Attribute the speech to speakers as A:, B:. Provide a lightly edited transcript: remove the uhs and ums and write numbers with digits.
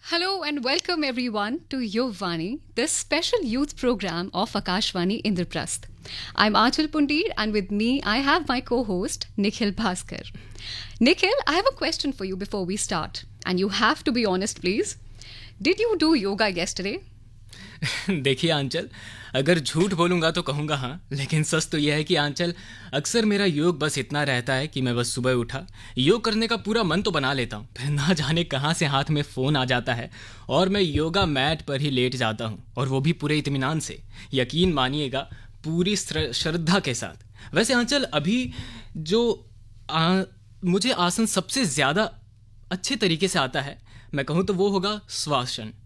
A: Hello and welcome everyone to Yovani, this special youth program of Akashvani Indraprasth. I'm Achal Pundir and with me I have my co-host Nikhil Bhaskar. Nikhil, I have a question for you before we start and you have to be honest please. Did you do yoga yesterday?
B: देखिए आंचल, अगर झूठ बोलूंगा तो कहूंगा हाँ, लेकिन सच तो यह है कि आंचल अक्सर मेरा योग बस इतना रहता है कि मैं बस सुबह उठा, योग करने का पूरा मन तो बना लेता हूँ, फिर ना जाने कहाँ से हाथ में फ़ोन आ जाता है और मैं योगा मैट पर ही लेट जाता हूँ, और वो भी पूरे इत्मीनान से, यकीन मानिएगा, पूरी श्रद्धा के साथ। वैसे आंचल अभी जो मुझे आसन सबसे ज़्यादा अच्छे तरीके से आता है, मैं कहूँ तो वो होगा स्वासन।